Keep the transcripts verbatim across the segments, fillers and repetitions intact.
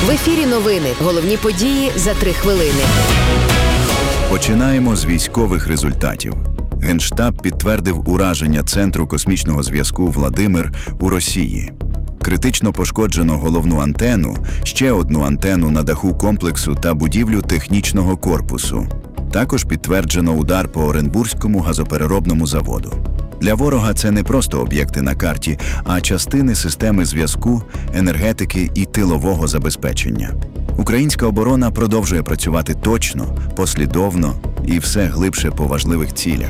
В ефірі новини. Головні події за три хвилини. Починаємо з військових результатів. Генштаб підтвердив ураження Центру космічного зв'язку «Владимир» у Росії. Критично пошкоджено головну антенну, ще одну антенну на даху комплексу та будівлю технічного корпусу. Також підтверджено удар по Оренбурзькому газопереробному заводу. Для ворога це не просто об'єкти на карті, а частини системи зв'язку, енергетики і тилового забезпечення. Українська оборона продовжує працювати точно, послідовно і все глибше по важливих цілях.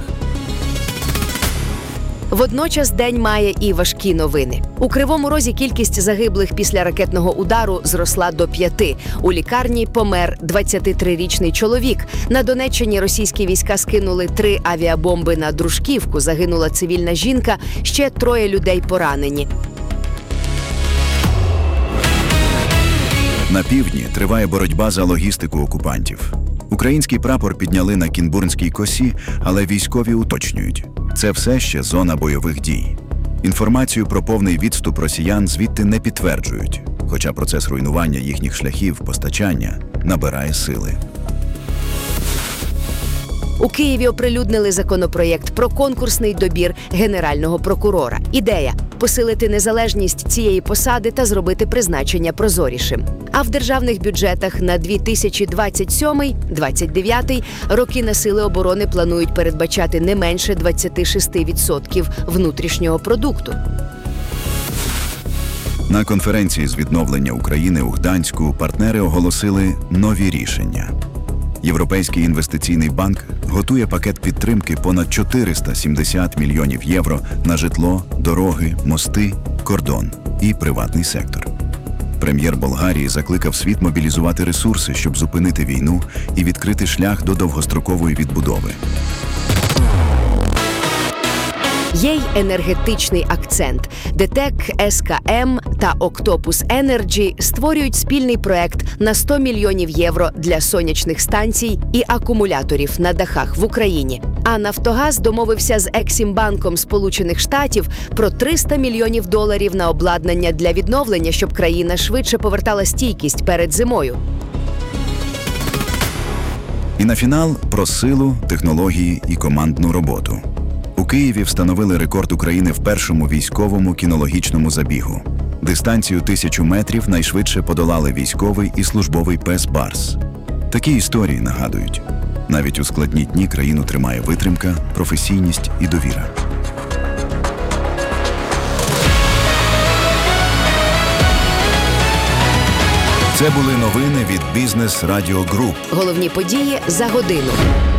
Водночас день має і важкі новини. У Кривому Розі кількість загиблих після ракетного удару зросла до п'яти. У лікарні помер двадцятитрирічний чоловік. На Донеччині російські війська скинули три авіабомби на Дружківку. Загинула цивільна жінка, ще троє людей поранені. На півдні триває боротьба за логістику окупантів. Український прапор підняли на Кінбурнській косі, але військові уточнюють – це все ще зона бойових дій. Інформацію про повний відступ росіян звідти не підтверджують, хоча процес руйнування їхніх шляхів постачання набирає сили. У Києві оприлюднили законопроєкт про конкурсний добір генерального прокурора. Ідея – посилити незалежність цієї посади та зробити призначення прозорішим. А в державних бюджетах на дві тисячі двадцять сьомий - двадцять дев'ятий роки на сили оборони планують передбачати не менше двадцять шість відсотків внутрішнього продукту. На конференції з відновлення України у Гданську партнери оголосили нові рішення. Європейський інвестиційний банк готує пакет підтримки понад чотириста сімдесят мільйонів євро на житло, дороги, мости, кордон і приватний сектор. Прем'єр Болгарії закликав світ мобілізувати ресурси, щоб зупинити війну і відкрити шлях до довгострокової відбудови. Є й енергетичний акцент. ДТЕК, ес ка ем та Octopus Energy створюють спільний проект на сто мільйонів євро для сонячних станцій і акумуляторів на дахах в Україні. А «Нафтогаз» домовився з Ексімбанком Сполучених Штатів про триста мільйонів доларів на обладнання для відновлення, щоб країна швидше повертала стійкість перед зимою. І на фінал про силу, технології і командну роботу. У Києві встановили рекорд України в першому військовому кінологічному забігу. Дистанцію тисячу метрів найшвидше подолали військовий і службовий пес «Барс». Такі історії нагадують. Навіть у складні дні країну тримає витримка, професійність і довіра. Це були новини від Бізнес Радіо Груп. Головні події за годину.